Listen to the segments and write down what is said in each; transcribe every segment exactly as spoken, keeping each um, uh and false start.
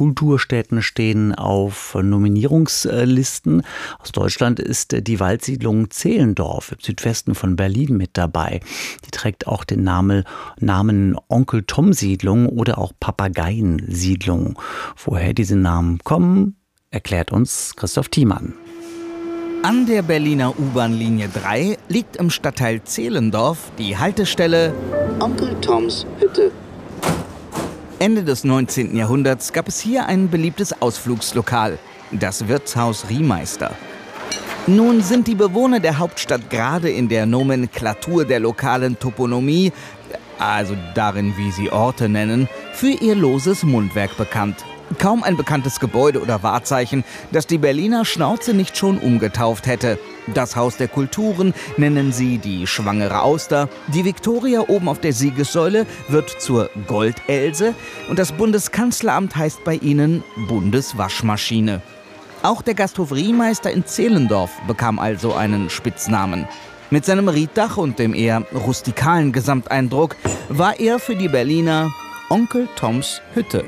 Kulturstätten stehen auf Nominierungslisten. Aus Deutschland ist die Waldsiedlung Zehlendorf im Südwesten von Berlin mit dabei. Die trägt auch den Namen, Namen Onkel-Tom-Siedlung oder auch Papageiensiedlung. Woher diese Namen kommen, erklärt uns Christoph Thiemann. An der Berliner U-Bahn-Linie drei liegt im Stadtteil Zehlendorf die Haltestelle Onkel Toms Hütte. Ende des neunzehnten Jahrhunderts gab es hier ein beliebtes Ausflugslokal, das Wirtshaus Riemeister. Nun sind die Bewohner der Hauptstadt gerade in der Nomenklatur der lokalen Toponymie, also darin, wie sie Orte nennen, für ihr loses Mundwerk bekannt. Kaum ein bekanntes Gebäude oder Wahrzeichen, das die Berliner Schnauze nicht schon umgetauft hätte. Das Haus der Kulturen nennen sie die Schwangere Auster, die Viktoria oben auf der Siegessäule wird zur Goldelse und das Bundeskanzleramt heißt bei ihnen Bundeswaschmaschine. Auch der Gasthof Riemeister in Zehlendorf bekam also einen Spitznamen. Mit seinem Rieddach und dem eher rustikalen Gesamteindruck war er für die Berliner Onkel Toms Hütte.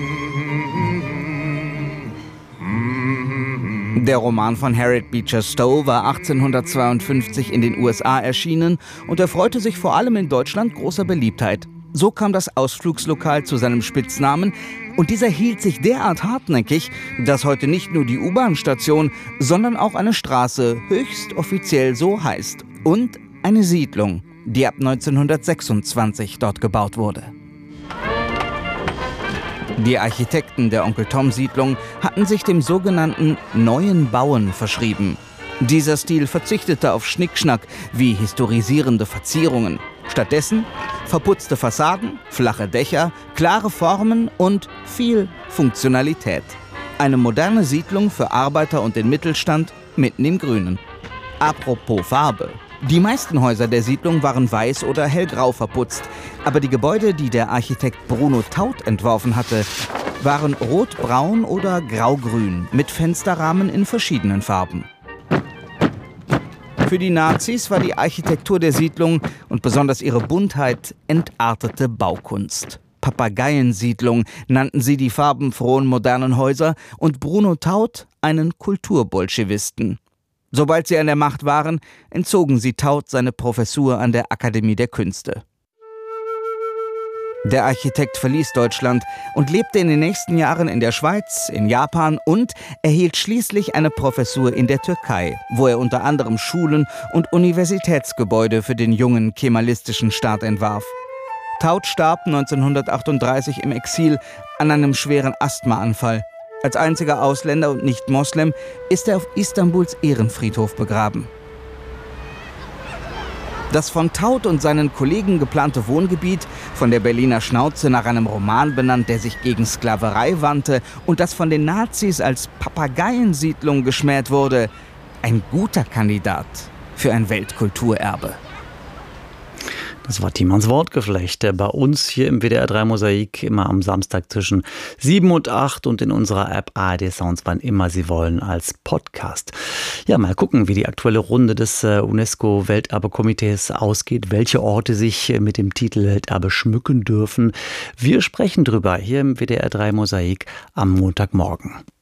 Der Roman von Harriet Beecher Stowe war achtzehnhundertzweiundfünfzig in den U S A erschienen und erfreute sich vor allem in Deutschland großer Beliebtheit. So kam das Ausflugslokal zu seinem Spitznamen und dieser hielt sich derart hartnäckig, dass heute nicht nur die U-Bahn-Station, sondern auch eine Straße höchst offiziell so heißt und eine Siedlung, die ab neunzehnhundertsechsundzwanzig dort gebaut wurde. Die Architekten der Onkel-Tom-Siedlung hatten sich dem sogenannten Neuen Bauen verschrieben. Dieser Stil verzichtete auf Schnickschnack wie historisierende Verzierungen. Stattdessen verputzte Fassaden, flache Dächer, klare Formen und viel Funktionalität. Eine moderne Siedlung für Arbeiter und den Mittelstand mitten im Grünen. Apropos Farbe. Die meisten Häuser der Siedlung waren weiß oder hellgrau verputzt, aber die Gebäude, die der Architekt Bruno Taut entworfen hatte, waren rotbraun oder graugrün mit Fensterrahmen in verschiedenen Farben. Für die Nazis war die Architektur der Siedlung und besonders ihre Buntheit entartete Baukunst. Papageiensiedlung nannten sie die farbenfrohen modernen Häuser und Bruno Taut einen Kulturbolschewisten. Sobald sie an der Macht waren, entzogen sie Taut seine Professur an der Akademie der Künste. Der Architekt verließ Deutschland und lebte in den nächsten Jahren in der Schweiz, in Japan und erhielt schließlich eine Professur in der Türkei, wo er unter anderem Schulen und Universitätsgebäude für den jungen kemalistischen Staat entwarf. Taut starb neunzehnhundertachtunddreißig im Exil an einem schweren Asthmaanfall. Als einziger Ausländer und Nicht-Moslem ist er auf Istanbuls Ehrenfriedhof begraben. Das von Taut und seinen Kollegen geplante Wohngebiet, von der Berliner Schnauze nach einem Roman benannt, der sich gegen Sklaverei wandte und das von den Nazis als Papageiensiedlung geschmäht wurde, ein guter Kandidat für ein Weltkulturerbe. Das war Thiemanns Wortgeflecht. Bei uns hier im W D R drei Mosaik immer am Samstag zwischen sieben und acht und in unserer App A R D Sounds, wann immer Sie wollen, als Podcast. Ja, mal gucken, wie die aktuelle Runde des UNESCO-Welterbekomitees ausgeht, welche Orte sich mit dem Titel Welterbe schmücken dürfen. Wir sprechen drüber hier im W D R drei Mosaik am Montagmorgen.